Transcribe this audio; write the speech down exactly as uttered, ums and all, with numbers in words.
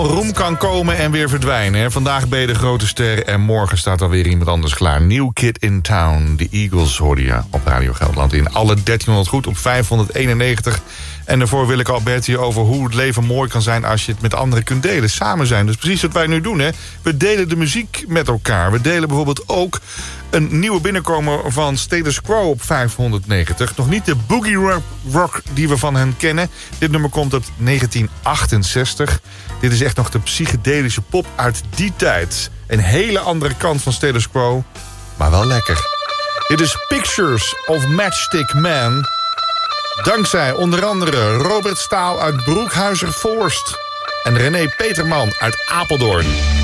Roem kan komen en weer verdwijnen. Hè? Vandaag ben je de grote ster en morgen staat alweer iemand anders klaar. New Kid in Town, de Eagles hoorde je op Radio Gelderland. In alle dertienhonderd goed op vijfhonderdeenennegentig. En daarvoor wil ik Alberti over hoe het leven mooi kan zijn als je het met anderen kunt delen. Samen zijn, dus precies wat wij nu doen. Hè? We delen de muziek met elkaar. We delen bijvoorbeeld ook een nieuwe binnenkomer van Status Quo op vijfhonderdnegentig. Nog niet de boogie rock, rock die we van hen kennen. Dit nummer komt uit negentien achtenzestig. Dit is echt nog de psychedelische pop uit die tijd. Een hele andere kant van Status Quo, maar wel lekker. Dit is Pictures of Matchstick Man. Dankzij onder andere Robert Staal uit Broekhuizer Forst en René Peterman uit Apeldoorn.